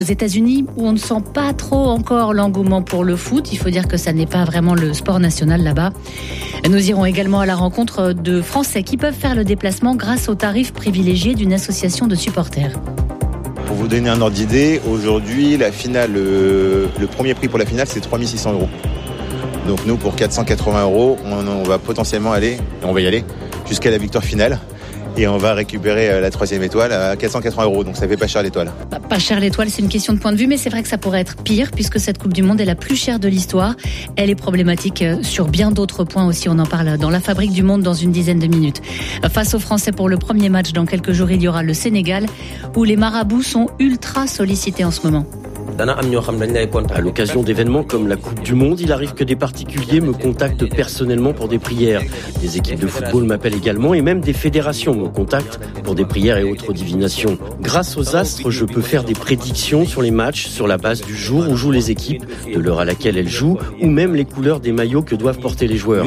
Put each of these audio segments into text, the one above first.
Aux États-Unis, où on ne sent pas trop encore l'engouement pour le foot, il faut dire que ça n'est pas vraiment le sport national là-bas. Nous irons également à la rencontre de Français qui peuvent faire le déplacement grâce aux tarifs privilégiés d'une association de supporters. Pour vous donner un ordre d'idée, aujourd'hui, la finale, le premier prix pour la finale, c'est 3 600 €. Donc nous, pour 480 €, on va potentiellement on va y aller jusqu'à la victoire finale. Et on va récupérer la 3e étoile à 480 €. Donc ça fait pas cher l'étoile. Pas cher l'étoile, c'est une question de point de vue, mais c'est vrai que ça pourrait être pire puisque cette Coupe du Monde est la plus chère de l'histoire. Elle est problématique sur bien d'autres points aussi. On en parle dans la Fabrique du Monde dans une dizaine de minutes. Face aux Français pour le premier match dans quelques jours, il y aura le Sénégal où les marabouts sont ultra sollicités en ce moment. À l'occasion d'événements comme la Coupe du Monde, il arrive que des particuliers me contactent personnellement pour des prières. Des équipes de football m'appellent également et même des fédérations me contactent pour des prières et autres divinations. Grâce aux astres, je peux faire des prédictions sur les matchs sur la base du jour où jouent les équipes, de l'heure à laquelle elles jouent ou même les couleurs des maillots que doivent porter les joueurs.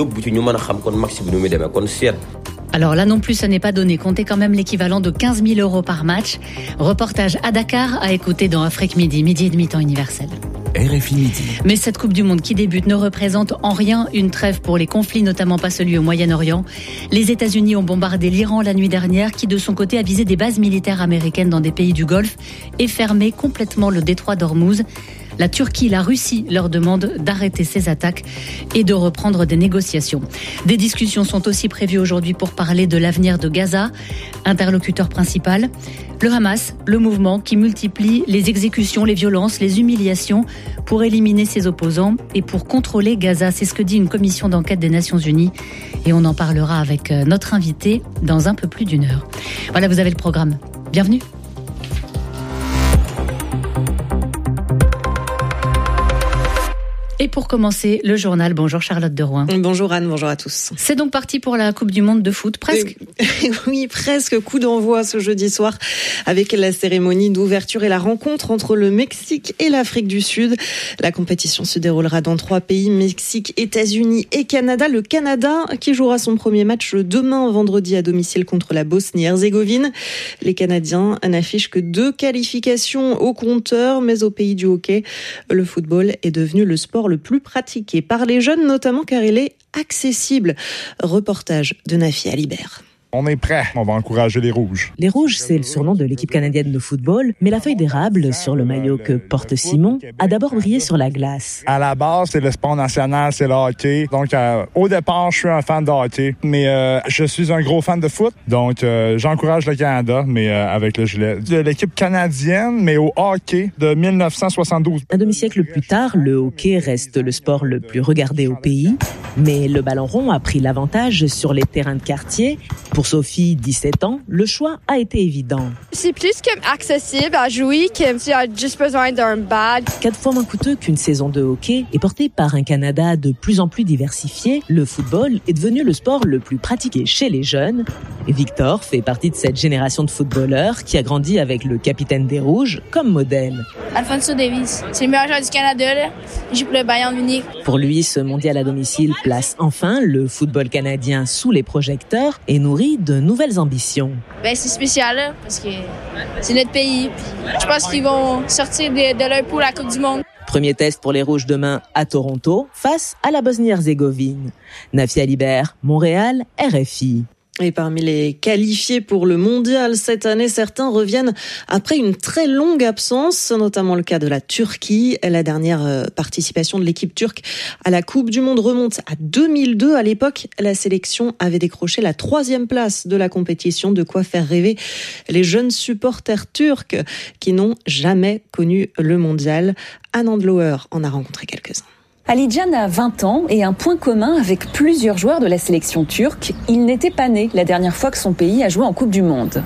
Alors là non plus, ça n'est pas donné. Comptez quand même l'équivalent de 15 000 € par match. Reportage à Dakar à écouter dans Afrique Midi et demi temps universel. RFI Midi. Mais cette Coupe du Monde qui débute ne représente en rien une trêve pour les conflits, notamment pas celui au Moyen-Orient. Les États-Unis ont bombardé l'Iran la nuit dernière, qui de son côté a visé des bases militaires américaines dans des pays du Golfe et fermé complètement le détroit d'Ormuz. La Turquie, la Russie leur demandent d'arrêter ces attaques et de reprendre des négociations. Des discussions sont aussi prévues aujourd'hui pour parler de l'avenir de Gaza. Interlocuteur principal, le Hamas, le mouvement qui multiplie les exécutions, les violences, les humiliations pour éliminer ses opposants et pour contrôler Gaza. C'est ce que dit une commission d'enquête des Nations Unies. Et on en parlera avec notre invité dans un peu plus d'1 heure. Voilà, vous avez le programme. Bienvenue. Et pour commencer, le journal. Bonjour Charlotte de Rouen. Bonjour Anne, bonjour à tous. C'est donc parti pour la Coupe du Monde de foot, presque. Oui, presque. Coup d'envoi ce jeudi soir avec la cérémonie d'ouverture et la rencontre entre le Mexique et l'Afrique du Sud. La compétition se déroulera dans 3 pays, Mexique, États-Unis et Canada. Le Canada qui jouera son premier match demain vendredi à domicile contre la Bosnie-Herzégovine. Les Canadiens n'affichent que 2 qualifications au compteur, mais au pays du hockey, le football est devenu le sport le plus pratiqué par les jeunes, notamment car il est accessible. Reportage de Nafi Alibert. On est prêt, on va encourager les Rouges. Les Rouges, c'est le surnom de l'équipe canadienne de football, mais la feuille d'érable sur le maillot que porte Simon a d'abord brillé sur la glace. À la base, c'est le sport national, c'est le hockey. Donc, au départ, je suis un fan de hockey, mais je suis un gros fan de foot. Donc, j'encourage le Canada, mais avec le gilet de l'équipe canadienne, mais au hockey de 1972. Un demi-siècle plus tard, le hockey reste le sport le plus regardé au pays, mais le ballon rond a pris l'avantage sur les terrains de quartier. Pour Sophie, 17 ans, le choix a été évident. C'est plus accessible à jouer que tu as juste besoin d'un bad. 4 fois moins coûteux qu'une saison de hockey et porté par un Canada de plus en plus diversifié, le football est devenu le sport le plus pratiqué chez les jeunes. Et Victor fait partie de cette génération de footballeurs qui a grandi avec le capitaine des Rouges comme modèle. Alphonso Davies, c'est le meilleur joueur du Canada, là. Il joue pour le Bayern Munich. Pour lui, ce mondial à domicile place enfin le football canadien sous les projecteurs et nourrit de nouvelles ambitions. C'est spécial là, parce que c'est notre pays. Je pense qu'ils vont sortir de leur poule à la Coupe du Monde. Premier test pour les Rouges demain à Toronto face à la Bosnie-Herzégovine. Nafi Alibert, Montréal, RFI. Et parmi les qualifiés pour le mondial cette année, certains reviennent après une très longue absence. C'est notamment le cas de la Turquie. La dernière participation de l'équipe turque à la Coupe du Monde remonte à 2002. À l'époque, la sélection avait décroché la 3e place de la compétition. De quoi faire rêver les jeunes supporters turcs qui n'ont jamais connu le mondial. Anne Andlauer en a rencontré quelques-uns. Alican a 20 ans et un point commun avec plusieurs joueurs de la sélection turque. Il n'était pas né la dernière fois que son pays a joué en Coupe du Monde.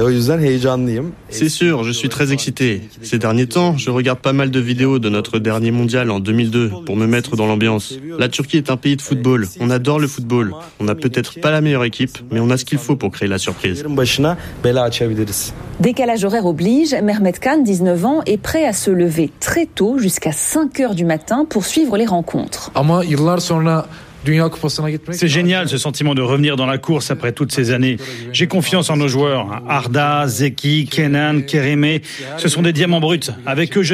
C'est sûr, je suis très excité. Ces derniers temps, je regarde pas mal de vidéos de notre dernier mondial en 2002 pour me mettre dans l'ambiance. La Turquie est un pays de football. On adore le football. On n'a peut-être pas la meilleure équipe, mais on a ce qu'il faut pour créer la surprise. Décalage horaire oblige, Mehmet Khan, 19 ans, est prêt à se lever très tôt jusqu'à 5 heures du matin pour suivre les rencontres. C'est génial ce sentiment de revenir dans la course après toutes ces années. J'ai confiance en nos joueurs. Arda, Zeki, Kenan, Kérémé, ce sont des diamants bruts. Avec eux, je